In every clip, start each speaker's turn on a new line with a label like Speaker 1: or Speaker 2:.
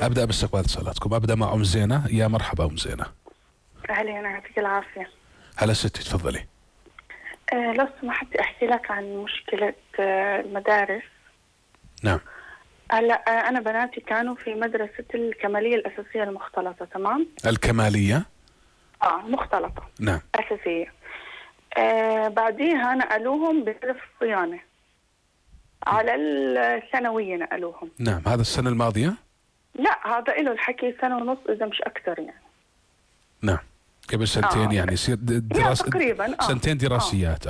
Speaker 1: ابدا باستقبال اتصالاتكم. ابدا مع ام زينه. يا مرحبا ام زينه.
Speaker 2: أهلا، يعطيك العافية.
Speaker 1: هلا ستي، تفضلي.
Speaker 2: لو سمحت أحكي لك عن مشكلة المدارس.
Speaker 1: نعم.
Speaker 2: هلا أنا بناتي كانوا في مدرسة الكمالية الأساسية المختلطة، تمام؟
Speaker 1: الكماليه.
Speaker 2: مختلطة.
Speaker 1: نعم.
Speaker 2: أساسية. بعديها نقلوهم بصرف الصيانة على الثانوية نقلوهم.
Speaker 1: نعم، هذا السنه الماضيه.
Speaker 2: لا، هذا له الحكي سنة ونص إذا مش أكثر يعني.
Speaker 1: نعم، قبل سنتين يعني يصير
Speaker 2: تقريبا
Speaker 1: سنتين دراسيات.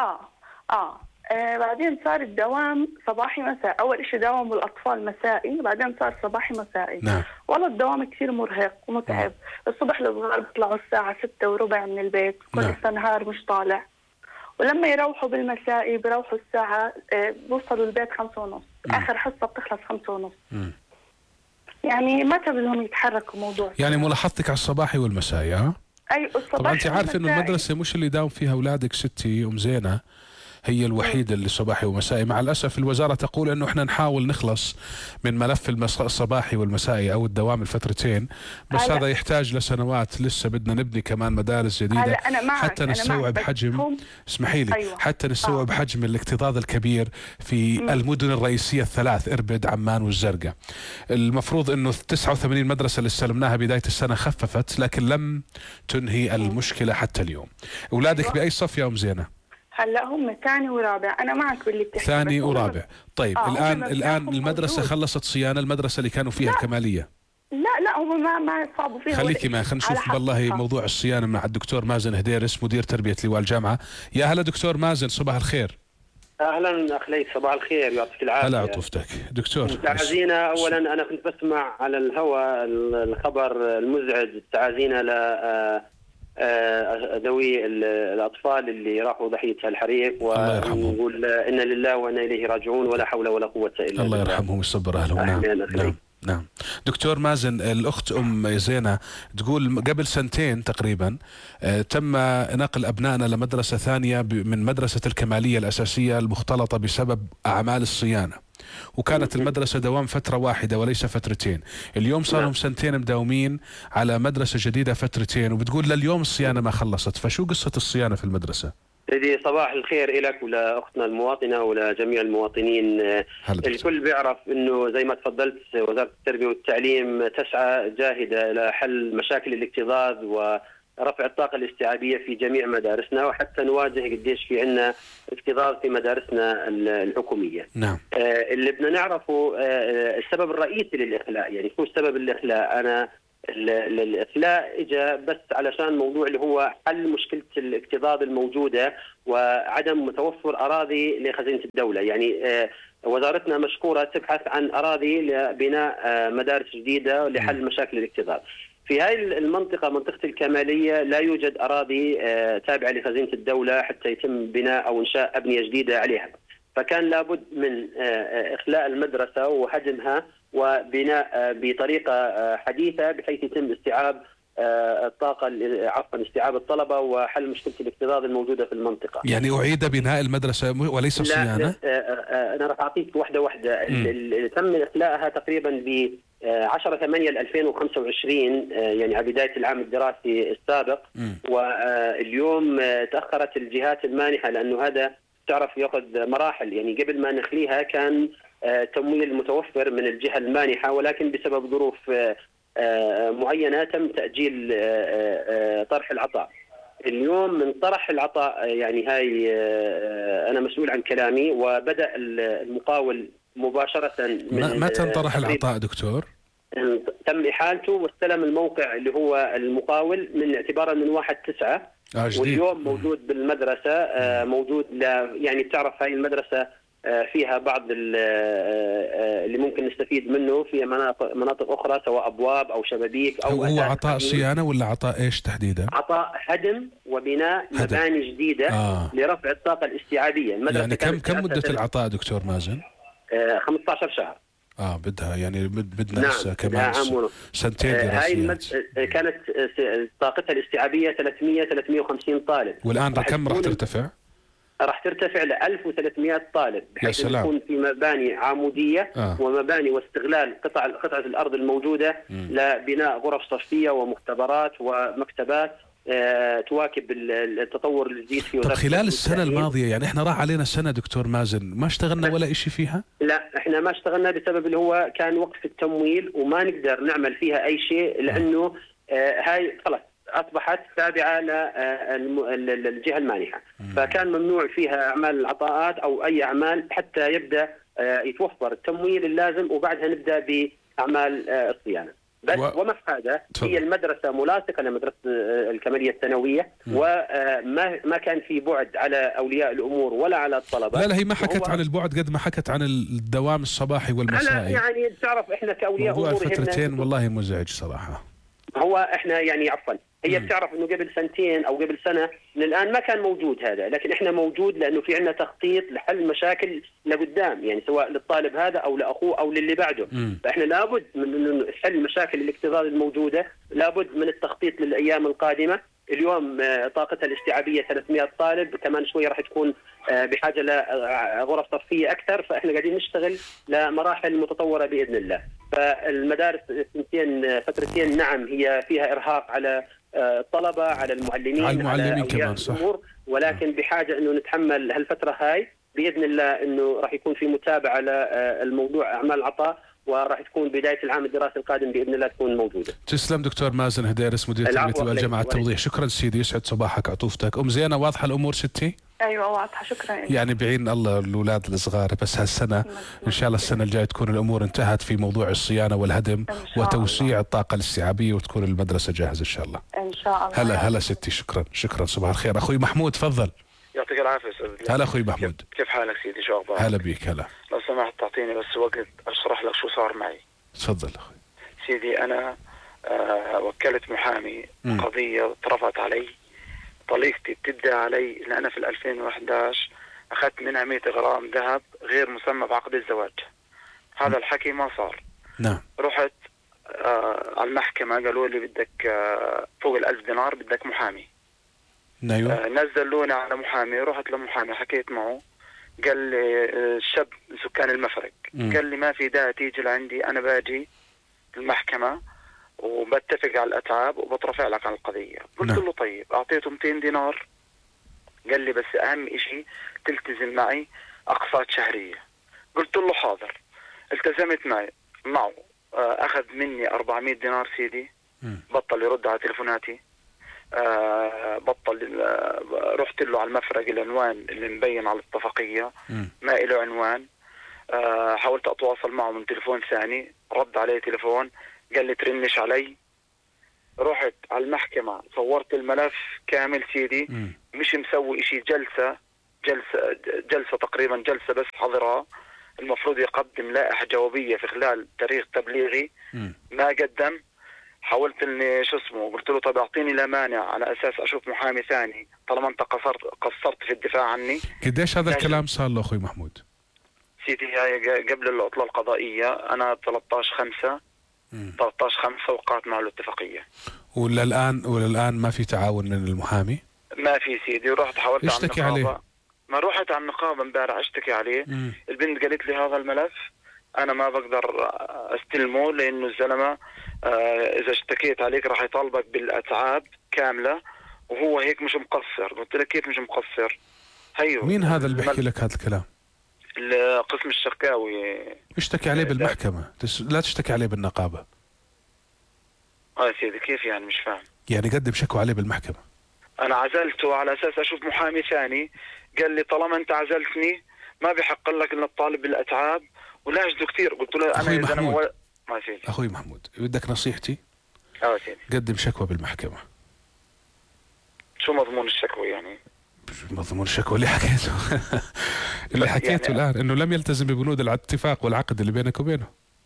Speaker 2: بعدين صار الدوام صباحي مسائي. أول إشي دوام الأطفال مسائي، بعدين صار صباحي مسائي.
Speaker 1: نعم.
Speaker 2: والله الدوام كثير مرهق ومتعب. الصبح الصغار بيطلعوا الساعة 6:15 من البيت، كل النهار مش طالع. ولما يروحوا بالمسائي بيروحوا الساعة بوصلوا البيت 5:30. آخر حصة بتخلص 5:30. يعني متى بدهم يتحركوا موضوع
Speaker 1: يعني ملاحظتك على الصباحي والمسائي.
Speaker 2: أي الصباح.
Speaker 1: طبعا انت عارف انه المدرسه مش اللي داوم فيها اولادك ستي ام زينه هي الوحيدة اللي صباحي ومسائي. مع الأسف الوزارة تقول أنه إحنا نحاول نخلص من ملف الصباحي والمسائي أو الدوام الفترتين، بس هذا يحتاج لسنوات. لسه بدنا نبني كمان مدارس جديدة حتى نستوعب حجم، اسمحي لي، حتى نستوعب حجم الاكتظاظ الكبير في المدن الرئيسية الثلاث، إربد عمان والزرقاء. المفروض أنه 89 مدرسة اللي استلمناها بداية السنة خففت، لكن لم تنهي المشكلة حتى اليوم. أولادك بأي صف يا أم زينة؟
Speaker 2: هلا هم ثاني ورابع. انا معك باللي بتحكي.
Speaker 1: ثاني ورابع. طيب الان المدرسه خلصت صيانه، المدرسه اللي كانوا فيها الكماليه.
Speaker 2: لا هم ما صابوا فيها.
Speaker 1: خليكي ما خلينا نشوف والله موضوع الصيانه مع الدكتور مازن هديرس مدير تربيه لواء الجامعه. يا هلا دكتور مازن، صباح الخير.
Speaker 3: اهلا اخ ليث، صباح الخير، يعطيك العافيه.
Speaker 1: هلا عطوفتك دكتور.
Speaker 3: تعازينا اولا، انا كنت بسمع على الهواء الخبر المزعج، تعازينا ل ذوي الأطفال اللي راحوا ضحية الحريق، ونقول إنا لله وإنا إليه راجعون، ولا حول ولا قوة إلا بالله.
Speaker 1: الله يرحمهم ويصبر أهلهم. نعم. دكتور مازن، الأخت أم زينة تقول قبل سنتين تقريبا تم نقل أبنائنا لمدرسة ثانية من مدرسة الكمالية الأساسية المختلطة بسبب أعمال الصيانة، وكانت المدرسة دوام فترة واحدة وليس فترتين. اليوم صار لهم سنتين مداومين على مدرسة جديدة فترتين، وبتقول لليوم الصيانة ما خلصت. فشو قصة الصيانة في المدرسة؟
Speaker 3: سيدي صباح الخير لك ولأختنا المواطنة ولجميع المواطنين. الكل بيعرف أنه زي ما تفضلت وزارة التربية والتعليم تسعى جاهدة إلى حل مشاكل الاكتظاظ ورفع الطاقة الاستيعابية في جميع مدارسنا، وحتى نواجه قديش في عنا اكتظاظ في مدارسنا الحكومية.
Speaker 1: نعم.
Speaker 3: اللي بدنا نعرفه السبب الرئيسي للإخلاء. يعني شو سبب الإخلاء؟ أنا الإخلاء إجا بس علشان موضوع اللي هو حل مشكلة الاكتظاظ الموجودة وعدم متوفر أراضي لخزينة الدولة. يعني وزارتنا مشكورة تبحث عن أراضي لبناء مدارس جديدة لحل مشاكل الاكتظاظ. في هاي المنطقة، منطقة الكمالية، لا يوجد أراضي تابعة لخزينة الدولة حتى يتم بناء أو إنشاء أبنية جديدة عليها، فكان لابد من إخلاء المدرسة وهدمها وبناء بطريقة حديثة بحيث يتم استيعاب الطاقة، استيعاب الطلبة وحل مشكلة الاكتظاظ الموجودة في المنطقة.
Speaker 1: يعني أعيد بناء المدرسة وليس الصيانة؟
Speaker 3: أنا راح أعطيك واحدة واحدة. تم إخلاءها تقريبا ب 10/8/2025، يعني على بداية العام الدراسي السابق. واليوم تأخرت الجهات المانحة لأنه هذا تعرف يأخذ مراحل. يعني قبل ما نخليها كان تمويل متوفر من الجهة المانحة، ولكن بسبب ظروف معينة تم تأجيل طرح العطاء. اليوم من طرح العطاء، يعني هاي أنا مسؤول عن كلامي، وبدأ المقاول مباشرة.
Speaker 1: متى انطرح العطاء دكتور؟
Speaker 3: تم إحالته واستلم الموقع اللي هو المقاول من اعتبارا من 1/9. واليوم موجود بالمدرسة، موجود يعني بتعرف هاي المدرسة فيها بعض اللي ممكن نستفيد منه في مناطق أخرى، سواء أبواب أو شبابيك أو
Speaker 1: هو عطاء صيانة ولا عطاء إيش تحديدا؟
Speaker 3: عطاء هدم وبناء مباني جديدة لرفع الطاقة الاستيعابية.
Speaker 1: يعني كم مدة العطاء دكتور مازن؟
Speaker 3: 15 شهر.
Speaker 1: بدها يعني بدنا لسه كمان سنتين دراسيات.
Speaker 3: هاي كانت طاقتها الاستيعابية 350 طالب،
Speaker 1: والآن كم راح ترتفع؟
Speaker 3: راح ترتفع ل 1300 طالب، بحيث يكون في مباني عموديه ومباني واستغلال قطعه الارض الموجوده لبناء غرف صفيه ومختبرات ومكتبات تواكب التطور الجديد في
Speaker 1: وزارة. طب خلال السنة الماضية يعني احنا راح علينا سنة دكتور مازن ما اشتغلنا ولا إشي فيها؟
Speaker 3: لا احنا ما اشتغلنا بسبب اللي هو كان وقف التمويل وما نقدر نعمل فيها أي شيء، لأنه هاي خلاص أصبحت تابعة للجهة المانحة، فكان ممنوع فيها أعمال العطاءات أو أي أعمال حتى يبدأ يتوفر التمويل اللازم، وبعدها نبدأ بأعمال الصيانة. بس ومع هذا هي المدرسة ملاصقة لمدرسة الكمالية الثانوية، وما كان في بعد على أولياء الأمور ولا على الطلبة.
Speaker 1: لا هي ما حكت عن البعد قد ما حكت عن الدوام الصباحي والمسائي.
Speaker 3: يعني بتعرف إحنا كأولياء أمور
Speaker 1: الفترتين والله مزعج صراحة.
Speaker 3: هو إحنا يعني عفوا هي بتعرف انه قبل سنتين او قبل سنه من الان ما كان موجود هذا، لكن احنا موجود لانه في عندنا تخطيط لحل مشاكل لقدام، يعني سواء للطالب هذا او لاخوه او للي بعده. فاحنا لابد من انه حل مشاكل الاكتظاظ الموجوده، لابد من التخطيط للايام القادمه. اليوم طاقتها الاستيعابيه 300 طالب، كمان شويه راح تكون بحاجه لغرف صفيه اكثر، فاحنا قاعدين نشتغل لمراحل متطوره باذن الله. فالمدارس فترتين نعم هي فيها ارهاق على الطلبة، على المعلمين،
Speaker 1: على كمان صح،
Speaker 3: ولكن بحاجة انه نتحمل هالفترة هاي باذن الله، انه راح يكون في متابعة للموضوع اعمال العطاء، وراح تكون بداية العام الدراسي القادم باذن الله تكون موجودة.
Speaker 1: تسلم دكتور مازن هديرس مدير التربية والجامعة التوضيح، شكرا سيدي، يسعد صباحك عطوفتك. زينة واضحة الامور ستي؟
Speaker 2: ايوه واضحه، شكرا.
Speaker 1: يعني بعين الله الاولاد الصغار، بس هالسنه ان شاء الله السنه الجايه تكون الامور انتهت في موضوع الصيانه والهدم وتوسيع الطاقه الاستيعابيه، وتكون المدرسه جاهزه ان شاء الله.
Speaker 2: ان شاء الله.
Speaker 1: هلا ستي، شكرا صباح الخير. اخوي محمود تفضل.
Speaker 4: يعطيك العافيه استاذ.
Speaker 1: هلا اخوي محمود،
Speaker 4: كيف حالك سيدي؟ شو اخبارك؟
Speaker 1: هلا بيك. هلا
Speaker 4: لو سمحت تعطيني بس وقت اشرح لك شو صار معي.
Speaker 1: تفضل اخوي.
Speaker 4: سيدي انا وكلت محامي قضيه اترفعت علي، طليقتي بتدعي علي ان انا في 2011 اخذت منها 100 غرام ذهب غير مسمى بعقد الزواج. هذا الحكي ما صار.
Speaker 1: نعم.
Speaker 4: رحت على المحكمة، قالوا لي بدك فوق 1000 دينار بدك محامي.
Speaker 1: ايوه.
Speaker 4: نزلوني على محامي، رحت لمحامي حكيت معه، قال لي شاب من سكان المفرق، قال لي ما في داعي تيجي لعندي، انا باجي المحكمة وبتفق على الأتعاب وبترفع لك عن القضية. قلت له طيب، أعطيته 200 دينار، قال لي بس أهم إشي تلتزم معي أقساط شهرية. قلت له حاضر، التزمت معه. أخذ مني 400 دينار سيدي، بطل يرد على تليفوناتي، بطل. رحت له على المفرق، العنوان اللي مبين على الاتفاقية ما له عنوان. حاولت أتواصل معه من تليفون ثاني، رد علي تليفون قال لي ترنش علي. رحت على المحكمة، صورت الملف كامل سيدي، مش مسوي اشي، جلسة تقريبا جلسة بس حضرها، المفروض يقدم لائحة جوابية في خلال تاريخ تبليغي، ما قدم. حاولت اني قلت له طب اعطيني لا مانع على اساس اشوف محامي ثاني طالما انت قصرت في الدفاع عني.
Speaker 1: قديش هذا الكلام صار له اخوي محمود؟
Speaker 4: سيدي هاي قبل العطلة القضائية، انا 13/5 وقعت معه الاتفاقية.
Speaker 1: وللآن ما في تعاون من المحامي؟
Speaker 4: ما في سيدي. ورحت حاولت
Speaker 1: اشتكي عليه.
Speaker 4: ما رحت على النقابة امبارح اشتكي عليه. البنت قالت لي هذا الملف انا ما بقدر استلمه، لانه الزلمة اذا اشتكيت عليك راح يطالبك بالاتعاب كاملة، وهو هيك مش مقصر. قلت لك كيف مش مقصر؟ هيو.
Speaker 1: مين هذا اللي بيحكي لك هذا الكلام؟
Speaker 4: القسم الشركاوي.
Speaker 1: اشتكي عليه بالمحكمة، لا تشتكي عليه بالنقابة.
Speaker 4: سيدي كيف يعني؟ مش فاهم.
Speaker 1: يعني قدم شكوى عليه بالمحكمة.
Speaker 4: انا عزلته على اساس اشوف محامي ثاني، قال لي طالما انت عزلتني ما بحق لك ان تطالب بالاتعاب، ولاجده كثير. قلت له انا اذا انا ما سيدي.
Speaker 1: اخوي محمود بدك نصيحتي؟
Speaker 4: سيدي
Speaker 1: قدم شكوى بالمحكمة.
Speaker 4: شو مضمون الشكوى يعني؟
Speaker 1: مضمون الشكوى اللي حكيته اللي حكيته يعني الآن انه لم يلتزم ببنود الاتفاق والعقد اللي بينك وبينه.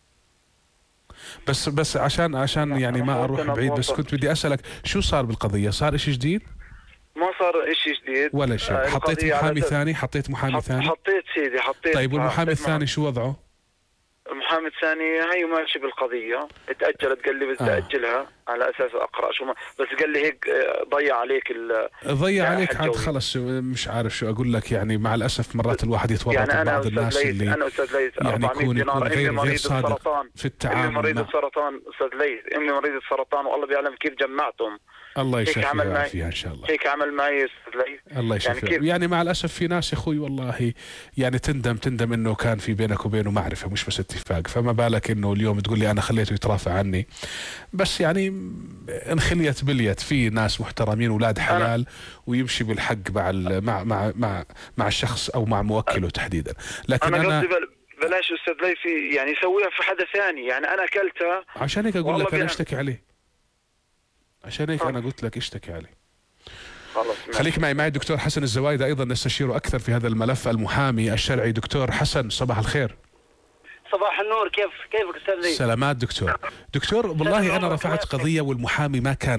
Speaker 1: بس عشان يعني ما اروح بعيد، بس كنت بدي اسالك شو صار بالقضية؟ صار اشي جديد؟
Speaker 4: ما صار اشي جديد
Speaker 1: ولا شيء. حطيت محامي ثاني؟
Speaker 4: حطيت سيدي.
Speaker 1: طيب والمحامي الثاني شو وضعه؟
Speaker 4: المحامي الثاني هي ماشي بالقضية، اتأجلت، قال لي بدي أجلها على أساس أقرأ شو بس قال لي هيك ضيع عليك
Speaker 1: ضيع عليك عاد خلص. مش عارف شو أقول لك، يعني مع الأسف مرات الواحد يتورط
Speaker 4: يعني
Speaker 1: ببعض الناس اللي
Speaker 4: أنا أستاذ ليث
Speaker 1: يعني يكون غير صادق في التعامل.
Speaker 4: أمي مريضة السرطان أستاذ ليث، أمي مريضة السرطان والله بيعلم كيف جمعتهم.
Speaker 1: الله يشفيها ويعافيها ان شاء الله.
Speaker 4: هيك عمل معي استاذ ليث.
Speaker 1: الله يشفيها. يعني مع الاسف في ناس يا اخوي والله يعني تندم انه كان في بينك وبينه معرفه مش بس اتفاق، فما بالك انه اليوم تقول لي انا خليته يترافع عني. بس يعني انخليت بليت في ناس محترمين اولاد حلال ويمشي بالحق مع الشخص او مع موكله تحديدا. لكن انا
Speaker 4: بلاش استاذ ليث يعني يسويها في حدا ثاني، يعني انا اكلتها
Speaker 1: عشان هيك اقول لك انا اشتكي عليه، عشان هيك انا قلت لك اشتكي عليه. خليك معي دكتور حسن الزوايدة، ايضا نستشيره اكثر في هذا الملف، المحامي الشرعي. دكتور حسن صباح الخير.
Speaker 5: صباح النور. كيفك استاذ ليث؟
Speaker 1: سلامات دكتور والله انا رفعت قضيه والمحامي ما كان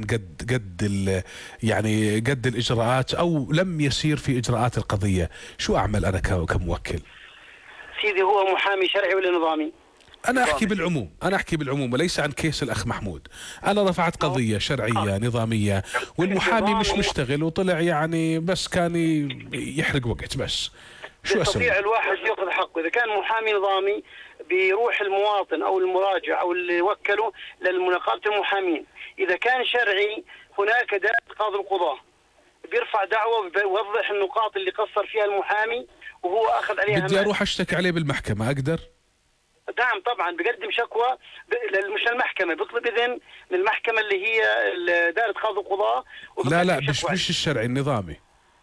Speaker 1: قد الاجراءات او لم يسير في اجراءات القضيه. شو اعمل انا كموكل؟
Speaker 5: سيدي هو محامي شرعي ولا نظامي؟
Speaker 1: أنا أحكي بالعموم وليس عن كيس الأخ محمود. أنا رفعت قضية شرعية نظامية والمحامي مش مشتغل وطلع يعني بس كان يحرق وقت. بس شو أسوي؟
Speaker 5: يستطيع الواحد يأخذ حقه. إذا كان محامي نظامي بيروح المواطن أو المراجع أو اللي وكله للمناقضة المحامين. إذا كان شرعي هناك دائرة قاضي القضاة بيرفع دعوة بيوضح النقاط اللي قصر فيها المحامي وهو أخذ عليها.
Speaker 1: بدي أروح أشتكي عليه بالمحكمة أقدر؟
Speaker 5: نعم طبعا بقدم شكوى مش المحكمة، بيطلب إذن من المحكمة اللي هي دائرة قاضي القضاء.
Speaker 1: لا مش الشرعي، النظامي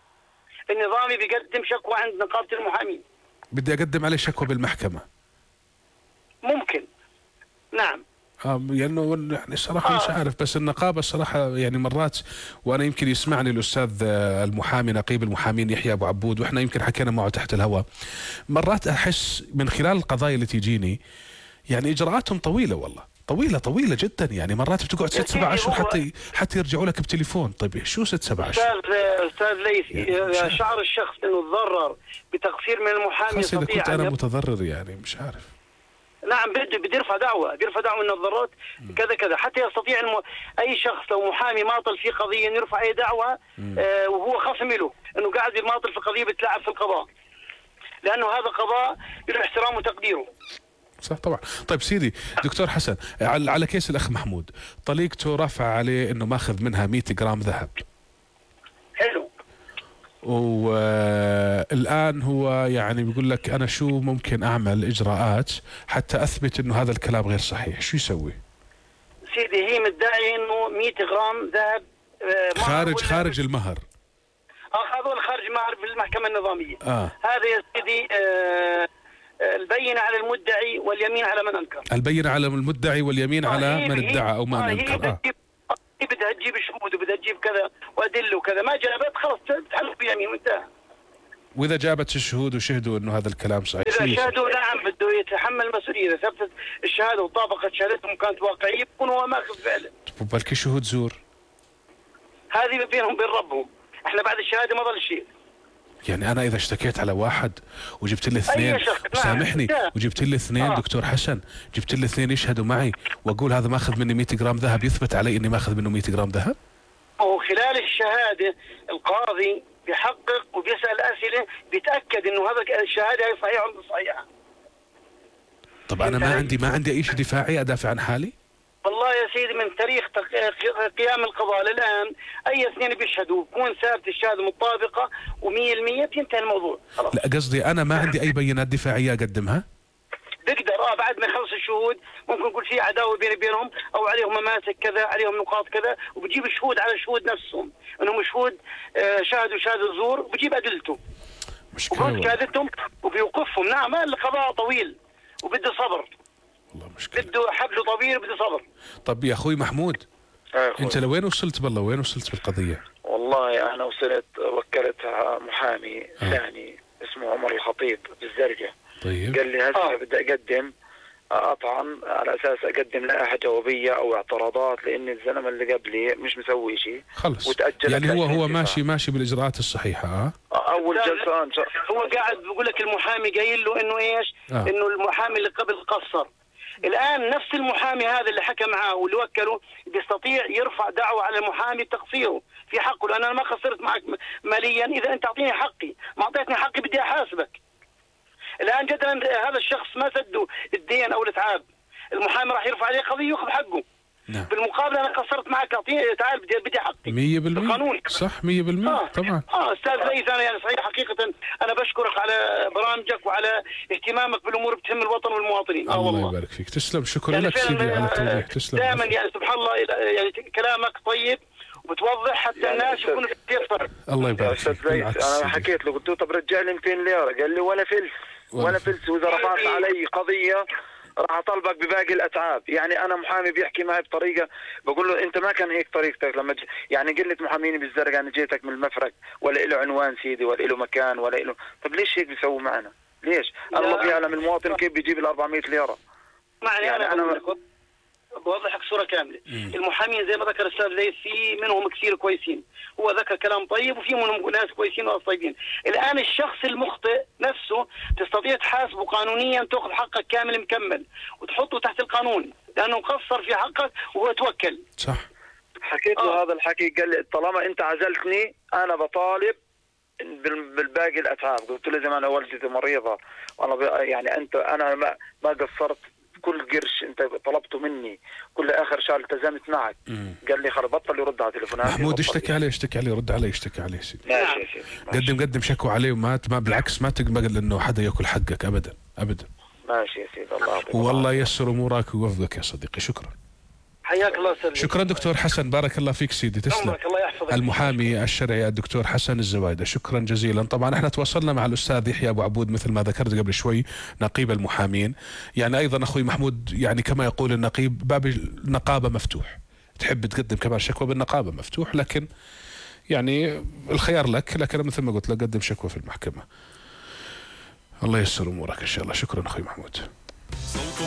Speaker 5: بيقدم شكوى عند نقابة المحامين.
Speaker 1: بدي أقدم عليه شكوى بالمحكمة
Speaker 5: ممكن. نعم
Speaker 1: يعني صراحة مش عارف، بس النقابة الصراحة يعني مرات، وأنا يمكن يسمعني الأستاذ المحامي نقيب المحامين يحيى أبو عبود وإحنا يمكن حكينا معه تحت الهواء، مرات أحس من خلال القضايا اللي تجيني يعني إجراءاتهم طويلة، والله طويلة جدا. يعني مرات بتقعد 6-7 أشهر حتى يرجعوا لك بتليفون. طيب شو 6-7 أشهر؟
Speaker 5: أستاذ ليث يعني شعر الشخص إنه تضرر بتقصير من المحامي
Speaker 1: خاصة إذا كنت أنا متضرر يعني مش عارف.
Speaker 5: نعم بده يرفع دعوة انه ضررت كذا حتى يستطيع اي شخص لو محامي ماطل في قضية انه يرفع اي دعوة وهو خصم له انه قاعد يماطل في قضية بتلعب في القضاء، لانه هذا قضاء له احترامه وتقديره.
Speaker 1: صح طبعا. طيب سيدي دكتور حسن، على كيس الاخ محمود طليقته رفع عليه انه ماخذ منها 100 جرام ذهب.
Speaker 5: حلو.
Speaker 1: والآن هو يعني بيقول لك أنا شو ممكن أعمل إجراءات حتى أثبت إنه هذا الكلام غير صحيح، شو يسوي؟
Speaker 5: سيدي هي مدعي إنه 100 جرام ذهب
Speaker 1: خارج المهر.
Speaker 5: هذول خارج المهر في المحكمة النظامية. هذا يا سيدي البينة على المدعي واليمين على من أنكر.
Speaker 1: البينة على المدعي واليمين على من ادعى أو ما أنكر.
Speaker 5: بدها تجيب شهود وبدها تجيب كذا وأدلة وكذا، ما جابت خلص تحلف بيمين وانتهى.
Speaker 1: وإذا جابت الشهود وشهدوا إنه هذا الكلام صحيح،
Speaker 5: إذا شهدوا نعم بده يتحمل المسؤولية. إذا ثبتت الشهادة وطابقت شهادتهم كانت واقعية بكون هو ماخذ فعلا.
Speaker 1: بلكي شهود زور
Speaker 5: هذه بينهم وبين ربهم، احنا بعد الشهادة ما ضل شيء.
Speaker 1: يعني أنا إذا اشتكيت على واحد وجبت لي اثنين، سامحني، وجبت لي اثنين دكتور حسن، جبت لي اثنين يشهدوا معي وأقول هذا ماخذ مني 100 جرام ذهب، يثبت علي إني ماخذ منه 100 جرام ذهب؟
Speaker 5: وخلال الشهادة القاضي بيحقق وبيسأل أسئلة بيتأكد إنه هذا الشهادة هي صحيحة ولا صحيحة.
Speaker 1: طب أنا ما عندي أي شيء دفاعي أدافع عن حالي؟
Speaker 5: والله يا سيدي من تاريخ قيام القضاء للآن أي اثنين بيشهدوا بكون ثابت الشهادة مطابقة و100% بينتهي الموضوع.
Speaker 1: لا قصدي أنا ما عندي أي بيانات دفاعية أقدمها؟
Speaker 5: بقدر بعد ما يخلص الشهود ممكن يقول في عداوة بينهم أو عليهم مماسك كذا، عليهم نقاط كذا، وبجيب شهود على الشهود نفسهم انهم شهود شهدوا شهادة زور، وبجيب أدلته وبجيب شهادتهم وبيوقفهم. نعم القضاء طويل وبده صبر، بده حبل طويل وبده صبر.
Speaker 1: طب يا اخوي محمود انت لوين وصلت بالله، وين وصلت بالقضية؟
Speaker 4: والله انا وكلت محامي ثاني اسمه عمر الخطيب بالزرقاء.
Speaker 1: طيب
Speaker 4: قال لي هسه بدي اقدم اطعن على اساس اقدم لائحه جوابيه او اعتراضات، لان الزلمه اللي قبلي مش مسوي شيء
Speaker 1: خلص
Speaker 4: وتاجل.
Speaker 1: يعني هو ماشي بالاجراءات الصحيحه.
Speaker 4: اول جلسه
Speaker 5: هو قاعد بيقول لك المحامي قايل له انه ايش؟ انه المحامي اللي قبل قصر. الان نفس المحامي هذا اللي حكى معاه واللي وكله بيستطيع يرفع دعوه على المحامي تقصيره في حقه، لان انا ما قصرت معك ماليا، اذا انت اعطيني حقي، ما اعطيتني حقي بدي احاسبك. الان جدلا هذا الشخص ما سدوا الدين او الاتعاب، المحامي راح يرفع عليه قضيه ياخذ حقه.
Speaker 1: نعم.
Speaker 5: بالمقابل انا قصرت معك، اعطيني تعال بدي حقي
Speaker 1: 100% صح 100% طبعا.
Speaker 5: استاذ ليث، انا يعني صحيح حقيقه انا بشكرك على برامجك وعلى اهتمامك بالامور بتهم الوطن والمواطنين.
Speaker 1: الله يبارك فيك، تسلم، شكرا
Speaker 5: يعني
Speaker 1: لك سيدي على التوضيح. تسلم
Speaker 5: دائما، يعني سبحان الله، يعني كلامك طيب وبتوضح حتى يعني الناس يكونوا في فرق.
Speaker 1: الله يبارك فيك.
Speaker 4: انا حكيت له قلت له طب رجع لي 200 ليره، قال لي ولا فلس واذا رفعت علي قضيه راح اطالبك بباقي الاتعاب. يعني انا محامي بيحكي معي بطريقه، بقول له انت ما كان هيك طريقتك لما يعني قله محامين بالزرقاء انا جيتك من المفرق ولا له عنوان سيدي ولا له مكان ولا له، طب ليش هيك بيسووا معنا؟ ليش؟ الله بيعلم المواطن كيف بيجيب ال 400 ليره.
Speaker 5: يعني انا بوضح لك صوره كامله. المحامين زي ما ذكر الاستاذ ليث في منهم كثير كويسين، هو ذكر كلام طيب وفي منهم ناس كويسين وناس طيبين. الان الشخص المخطئ نفسه تستطيع تحاسبه قانونيا، تاخذ حقك كامل مكمل وتحطه تحت القانون لانه قصر في حقك وهو توكل.
Speaker 1: صح.
Speaker 4: حكيت له هذا الحكي، قال لي طالما انت عزلتني انا بطالب بالباقي الاتعاب. قلت له زي ما انا والدتي مريضه والله يعني انا ما قصرت، كل قرش انت طلبته مني كل اخر شهر التزمت معك. قال لي خلاص بطل يرد على تليفوناتي.
Speaker 1: محمود اشتكي عليه يرد عليه، اشتكي عليه سيدي.
Speaker 4: ماشي يا سيدي.
Speaker 1: قدم شكوى عليه وما بالعكس ما تقبل انه حدا ياكل حقك ابدا.
Speaker 4: ماشي يا سيدي، الله يعطيك
Speaker 1: والله ييسر امورك ويوفقك يا صديقي. شكرا.
Speaker 5: حياك الله سيدي.
Speaker 1: شكرا دكتور حسن، بارك الله فيك سيدي. تسلم.
Speaker 5: الله يحفظك.
Speaker 1: المحامي الشرعي الدكتور حسن الزوايدة، شكرا جزيلا. طبعا احنا تواصلنا مع الاستاذ يحيى ابو عبود مثل ما ذكرت قبل شوي، نقيب المحامين. يعني ايضا اخوي محمود، يعني كما يقول النقيب باب النقابه مفتوح، تحب تقدم كمان شكوى بالنقابه مفتوح، لكن يعني الخيار لك، لكن مثل ما قلت لك قدم شكوى في المحكمه. الله ييسر امورك ان شاء الله. شكرا اخوي محمود.